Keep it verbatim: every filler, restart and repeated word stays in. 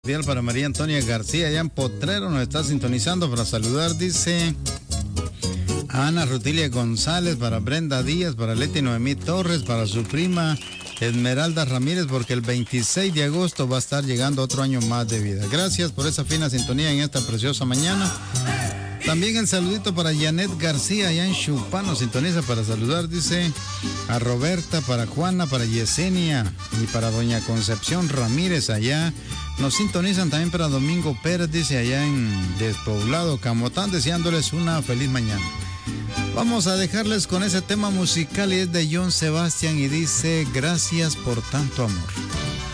Para María Antonia García, allá en Potrero, nos está sintonizando para saludar, dice a Ana Rutilia González, para Brenda Díaz, para Leti Noemí Torres, para su prima Esmeralda Ramírez, porque el veintiséis de agosto va a estar llegando otro año más de vida. Gracias por esa fina sintonía en esta preciosa mañana. También el saludito para Janet García, allá en Chupán, nos sintoniza para saludar, dice a Roberta, para Juana, para Yesenia y para doña Concepción Ramírez, allá nos sintonizan también para Domingo Pérez, dice allá en Despoblado, Camotán, deseándoles una feliz mañana. Vamos a dejarles con ese tema musical y es de John Sebastián y dice: gracias por tanto amor.